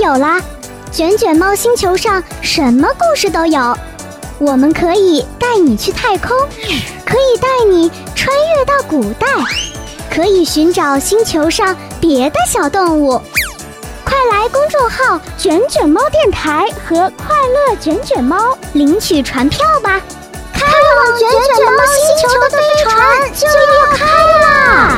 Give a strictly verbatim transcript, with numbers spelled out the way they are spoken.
有啦！卷卷猫星球上什么故事都有，我们可以带你去太空，可以带你穿越到古代，可以寻找星球上别的小动物。快来公众号卷卷猫电台和快乐卷卷猫领取船票吧！开往卷卷猫星球的飞船就要开啦！